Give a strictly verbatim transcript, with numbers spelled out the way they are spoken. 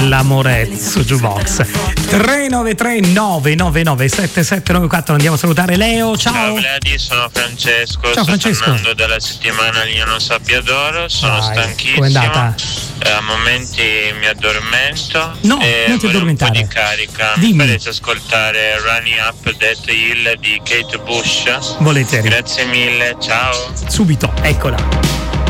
L'Amorezzo Jukebox. Tre nove tre nove nove nove sette sette nove quattro. Andiamo a salutare Leo. Ciao. Ciao Vladi, sono Francesco. Ciao Sto Francesco. tornando dalla settimana Liano Sabbiadoro. Sono Dai, stanchissimo. com'è andata? Eh, a momenti mi addormento. No, e non ti volevo addormentare. un po' di carica. Dimmi. Mi farete ascoltare Running Up That Hill di Kate Bush? Volentieri. Grazie mille, ciao. Subito, eccola.